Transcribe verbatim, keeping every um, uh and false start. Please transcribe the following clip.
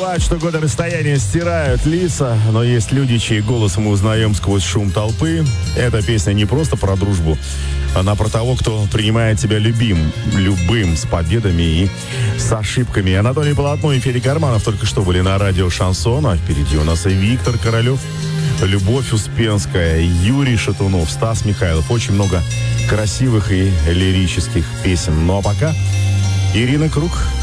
Бывает, что годы расстояния стирают лица, но есть люди, чей голос мы узнаем сквозь шум толпы. Эта песня не просто про дружбу, она про того, кто принимает тебя любим, любым, с победами и с ошибками. Анатолий Полотно и Федя Карманов только что были на радио «Шансон», а впереди у нас и Виктор Королев, Любовь Успенская, Юрий Шатунов, Стас Михайлов. Очень много красивых и лирических песен. Ну а пока Ирина Круг.